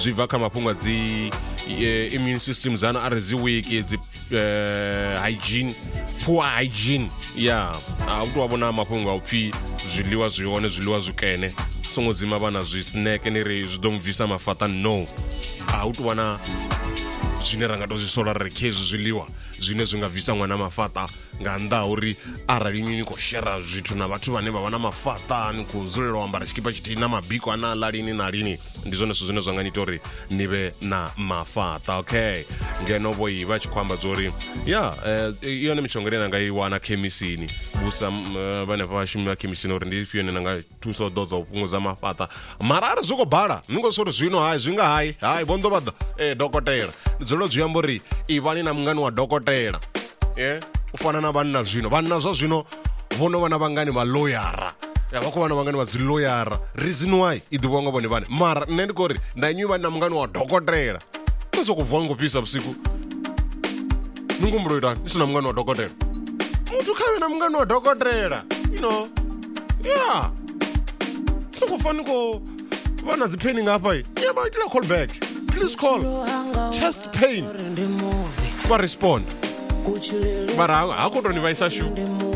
zwi bva kha mafhungo a dzi immune system dzano are dzi weak dzi hygiene, poor hygiene. Yeah, u tou vhona mafhungo a u pfhi zwiḽiwa zwi hone, zwiḽiwa zwikene, songo dzima vhana zwi snack ni ri zwi ḓo mubvisa mafhaṱa. No, u tou vhana zwine ra nga tou zwi sola ri khe hezwi zwiḽiwa zwine zwi nga bvisa ṅwana mafhaṱa, nga nnḓa ha uri arali ni khou shera zwithu na vhathu vhane vha vha na mafhaṱa, ni khou dzulela u ambara tshikipa tshithihi na mabiko ane a ḽa lini na lini, ndi zwone zwithu zwine zwa nga ni ita uri ni vhe na mafhaṱa. Okay, ngeno vhoi vha tshi khou amba zwa uri yone mishonga ine na nga i wana khemisini, vhusa vhanefha vhashumi vha khemisini uri ndi ifhio ine na nga thusa u ḓodza u fhungudza mafhaṱa. Mara ari zwi khou bala, ni ngo uri zwino zwi nga hayi vho ndo vhaḓa dokotela, ndi dzulela zwi amba uri ivhani na mungani wa dokotela. U fana na vhanna zwino, vhanna zwa zwino vhono vha na vhangani vha loyara, vha khou vha na vhangani vha dzi loyara. Reason why i ḓivhiwa nga vhone vhane, mara nṋe ndi khou uri nda nnyi vhani na mungani wa dokotela. Ni soko vuwa ni khou fhisa vhusiku, ni ngumbulo itani ni si na mungani wa dokotela? Muthu khavhe na mungani wa dokotela, yeah. Soko fani khou vha na dzi pain ngafha vha itela call back, please call chest pain, vha respond. Mara ha khou tou ni vhaisa shu